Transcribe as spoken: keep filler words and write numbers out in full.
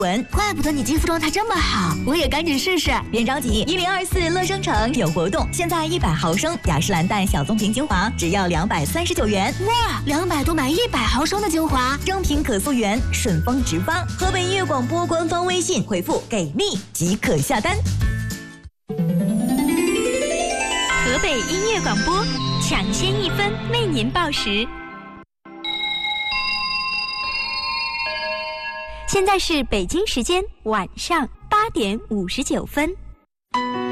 文，怪不得你肌肤状态这么好，我也赶紧试试。别着急，一零二四乐生城有活动，现在一百毫升雅诗兰黛小棕瓶精华只要两百三十九元。哇，两百多买一百毫升的精华，正品可溯源，顺丰直发。河北音乐广播官方微信回复给力即可下单。 河北音乐广播抢先一分为您报时。现在是北京时间晚上八点五十九分。